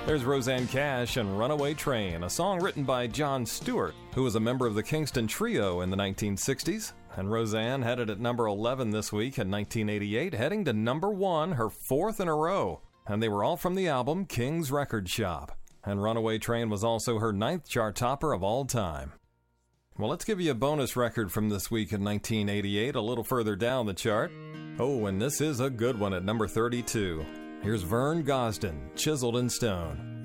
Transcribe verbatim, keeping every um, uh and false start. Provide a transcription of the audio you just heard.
There's Rosanne Cash and Runaway Train, a song written by Jon Stewart, who was a member of the Kingston Trio in the nineteen sixties. And Rosanne had it at number eleven this week in nineteen eighty-eight, heading to number one, her fourth in a row. And they were all from the album King's Record Shop. And Runaway Train was also her ninth chart topper of all time. Well, let's give you a bonus record from this week in nineteen eighty-eight, a little further down the chart. Oh, and this is a good one at number thirty-two. Here's Vern Gosdin, Chiseled in Stone.